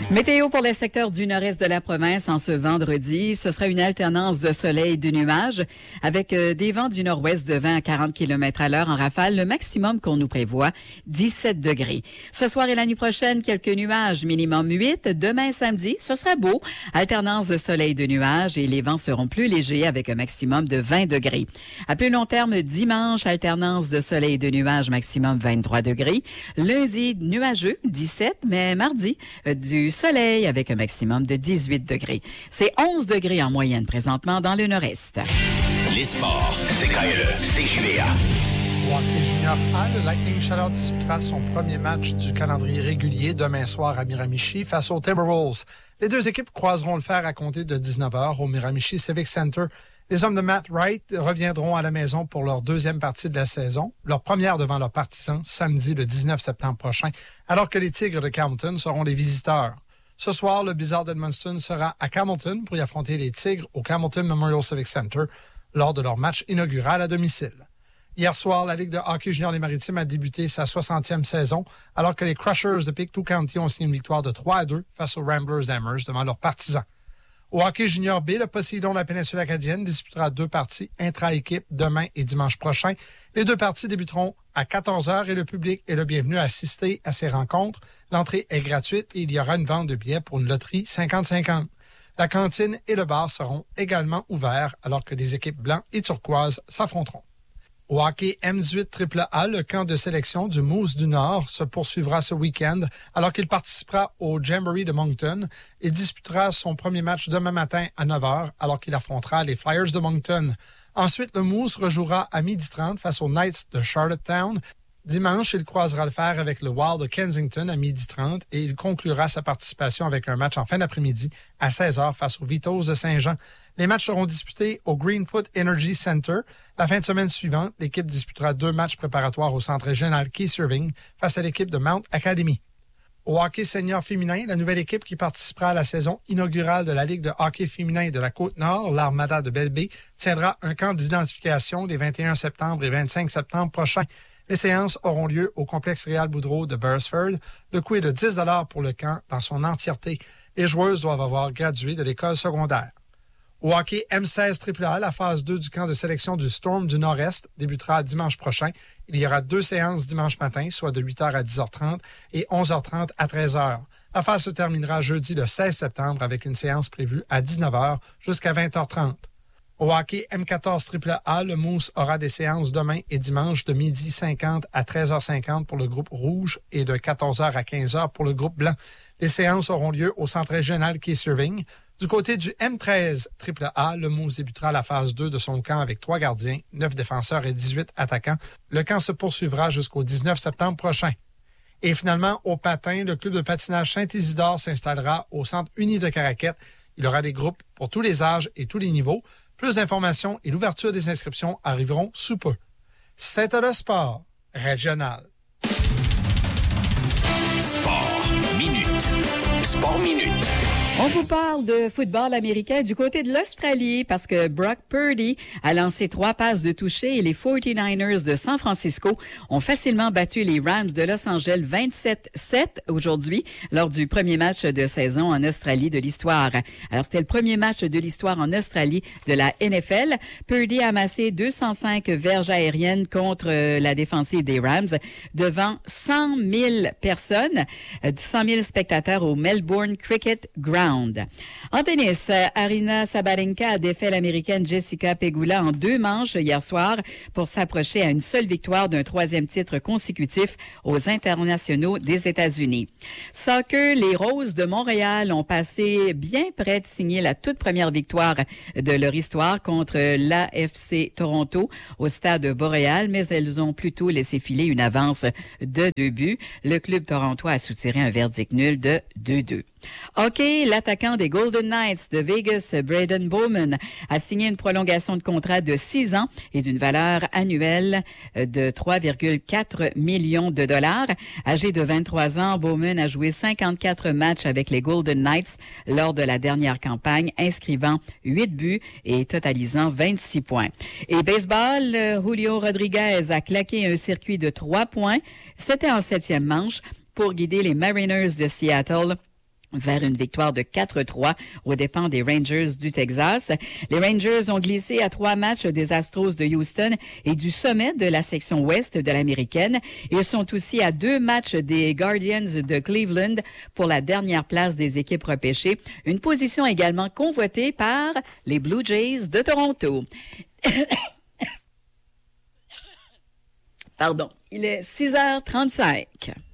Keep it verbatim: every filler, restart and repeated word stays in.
Météo pour les secteurs du nord-est de la province en ce vendredi. Ce sera une alternance de soleil et de nuages avec euh, des vents du nord-ouest de vingt à quarante kilomètres à l'heure en rafale. Le maximum qu'on nous prévoit, dix-sept degrés. Ce soir et la nuit prochaine, quelques nuages, minimum huit. Demain samedi, ce sera beau. Alternance de soleil et de nuages et les vents seront plus légers avec un maximum de vingt degrés. À plus long terme, dimanche, alternance de soleil et de nuages, maximum vingt-trois degrés. Lundi, nuageux, dix-sept, mais mardi, euh, du soleil avec un maximum de dix-huit degrés. C'est onze degrés en moyenne présentement dans le nord-est. Les sports, c'est K L E, C J V A. Au hockey junior A, le Lightning Chaleur disputera son premier match du calendrier régulier demain soir à Miramichi face aux Timberwolves. Les deux équipes croiseront le fer à compter de dix-neuf heures au Miramichi Civic Center. Les hommes de Matt Wright reviendront à la maison pour leur deuxième partie de la saison, leur première devant leurs partisans samedi le dix-neuf septembre prochain, alors que les Tigres de Carleton seront les visiteurs. Ce soir, le Blizzard d'Edmundston sera à Carleton pour y affronter les Tigres au Carleton Memorial Civic Center lors de leur match inaugural à domicile. Hier soir, la Ligue de hockey junior des Maritimes a débuté sa soixantième saison, alors que les Crushers de Pictou County ont signé une victoire de trois à deux face aux Ramblers d'Amherst devant leurs partisans. Au hockey junior B, le Poséidon de la péninsule acadienne disputera deux parties intra-équipe demain et dimanche prochain. Les deux parties débuteront à quatorze heures et le public est le bienvenu à assister à ces rencontres. L'entrée est gratuite et il y aura une vente de billets pour une loterie cinquante cinquante. La cantine et le bar seront également ouverts alors que les équipes blancs et turquoises s'affronteront. Au hockey M dix-huit triple A, le camp de sélection du Moose du Nord se poursuivra ce week-end alors qu'il participera au Jamboree de Moncton et disputera son premier match demain matin à neuf heures alors qu'il affrontera les Flyers de Moncton. Ensuite, le Moose rejouera à midi trente face aux Knights de Charlottetown. Dimanche, il croisera le fer avec le Wild de Kensington à midi trente et il conclura sa participation avec un match en fin d'après-midi à seize heures face aux Vitos de Saint-Jean. Les matchs seront disputés au Greenfoot Energy Center. La fin de semaine suivante, l'équipe disputera deux matchs préparatoires au centre régional Keith Irving face à l'équipe de Mount Academy. Au hockey senior féminin, la nouvelle équipe qui participera à la saison inaugurale de la Ligue de hockey féminin de la Côte-Nord, l'Armada de Belle-Baie, tiendra un camp d'identification les vingt et un septembre et vingt-cinq septembre prochains. Les séances auront lieu au complexe Réal Boudreau de Beresford. Le coût est de dix dollars pour le camp dans son entièreté. Les joueuses doivent avoir gradué de l'école secondaire. Au hockey M seize triple A, la phase deux du camp de sélection du Storm du Nord-Est débutera dimanche prochain. Il y aura deux séances dimanche matin, soit de huit heures à dix heures trente et onze heures trente à treize heures. La phase se terminera jeudi le seize septembre avec une séance prévue à dix-neuf heures jusqu'à vingt heures trente. Au hockey M quatorze triple A, le Moose aura des séances demain et dimanche de midi cinquante à treize heures cinquante pour le groupe rouge et de quatorze heures à quinze heures pour le groupe blanc. Les séances auront lieu au centre régional Keith Irving. Du côté du M treize triple A, le Moose débutera la phase deux de son camp avec trois gardiens, neuf défenseurs et dix-huit attaquants. Le camp se poursuivra jusqu'au dix-neuf septembre prochain. Et finalement, au patin, le club de patinage Saint-Isidore s'installera au centre uni de Caraquette. Il y aura des groupes pour tous les âges et tous les niveaux. Plus d'informations et l'ouverture des inscriptions arriveront sous peu. Saint-Ola Sport, régional. Sport Minute. Sport Minute. On vous parle de football américain du côté de l'Australie parce que Brock Purdy a lancé trois passes de toucher et les forty-niners de San Francisco ont facilement battu les Rams de Los Angeles vingt-sept sept aujourd'hui lors du premier match de saison en Australie de l'histoire. Alors, c'était le premier match de l'histoire en Australie de la N F L. Purdy a amassé deux cent cinq verges aériennes contre la défensive des Rams devant cent mille personnes, cent mille spectateurs au Melbourne Cricket Ground. En tennis, Aryna Sabalenka a défait l'Américaine Jessica Pegula en deux manches hier soir pour s'approcher à une seule victoire d'un troisième titre consécutif aux internationaux des États-Unis. Soccer, les Roses de Montréal ont passé bien près de signer la toute première victoire de leur histoire contre l'A F C Toronto au stade Boréal, mais elles ont plutôt laissé filer une avance de deux buts. Le club torontois a soutiré un verdict nul de deux deux. OK, l'attaquant des Golden Knights de Vegas, Braden Bowman, a signé une prolongation de contrat de six ans et d'une valeur annuelle de trois virgule quatre millions de dollars. Âgé de vingt-trois ans, Bowman a joué cinquante-quatre matchs avec les Golden Knights lors de la dernière campagne, inscrivant huit buts et totalisant vingt-six points. Et baseball, Julio Rodriguez a claqué un circuit de trois points. C'était en septième manche pour guider les Mariners de Seattle vers une victoire de quatre trois aux dépens des Rangers du Texas. Les Rangers ont glissé à trois matchs des Astros de Houston et du sommet de la section ouest de l'Américaine. Ils sont aussi à deux matchs des Guardians de Cleveland pour la dernière place des équipes repêchées. Une position également convoitée par les Blue Jays de Toronto. Pardon, il est six heures trente-cinq.